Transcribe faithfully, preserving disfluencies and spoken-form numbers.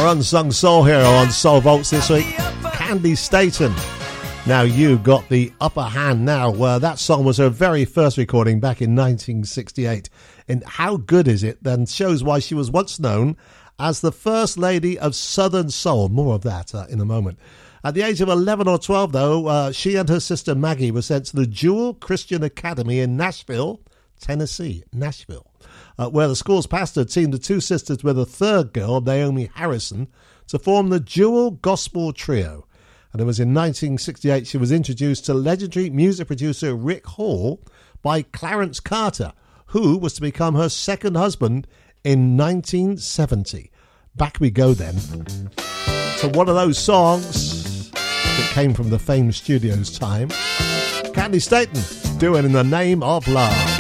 Our unsung soul hero on Soul Vaults this week, Candi Staton. Now You Got the Upper Hand Now. Well, that song was her very first recording back in nineteen sixty-eight. And how good is it then shows why she was once known as the First Lady of Southern Soul. More of that uh, in a moment. At the age of eleven or twelve, though, uh, she and her sister Maggie were sent to the Jewel Christian Academy in Nashville, Tennessee. Nashville. Uh, where the school's pastor teamed the two sisters with a third girl, Naomi Harrison, to form the Jewel Gospel Trio. And it was in nineteen sixty-eight she was introduced to legendary music producer Rick Hall by Clarence Carter, who was to become her second husband in nineteen seventy. Back we go then to one of those songs that came from the famed Studios time. Candi Staton, Do It in the Name of Love.